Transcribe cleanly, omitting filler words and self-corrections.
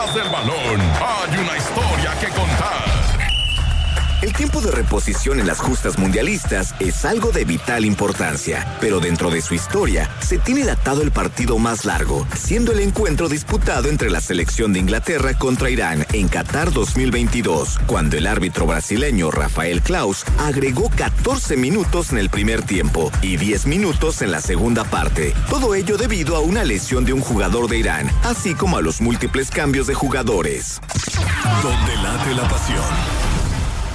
Detrás del balón hay una historia que contar. El tiempo de reposición en las justas mundialistas es algo de vital importancia, pero dentro de su historia se tiene datado el partido más largo, siendo el encuentro disputado entre la selección de Inglaterra contra Irán en Qatar 2022, cuando el árbitro brasileño Rafael Claus agregó 14 minutos en el primer tiempo y 10 minutos en la segunda parte. Todo ello debido a una lesión de un jugador de Irán, así como a los múltiples cambios de jugadores. Donde late la pasión.